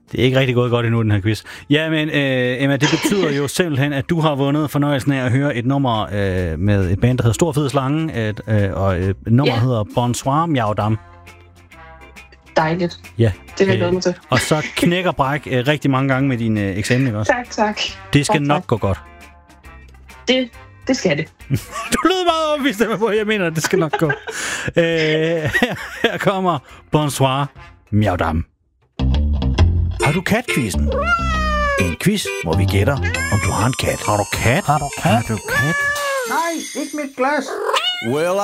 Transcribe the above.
Det er ikke rigtig gået godt endnu, den her quiz. Ja, men Emma, det betyder jo simpelthen, at du har vundet fornøjelsen af at høre et nummer med et band, der hedder Stor Fed Slange, og et nummer hedder Bonsoir Miaudam. Dejligt. Ja. Det har jeg glædet mig til. Og så knækker bræk rigtig mange gange med din eksamen, ikke også? Tak. Det skal nok gå godt. Det skal det. Du lød meget overbevist af mig på, jeg mener, at det skal nok gå. Her kommer Bonsoir Miaudam. Har du katquizzen? En quiz, hvor vi gætter, om du har en kat. Har du kat? Nej, ikke mit glas. Well,